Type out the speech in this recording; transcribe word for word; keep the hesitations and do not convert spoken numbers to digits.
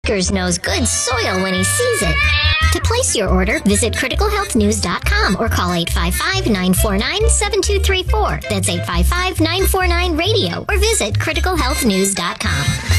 Baker's knows good soil when he sees it. To place your order, visit critical health news dot com or call eight five five, nine four nine, seven two three four. That's eight five five, nine four nine, radio or visit critical health news dot com.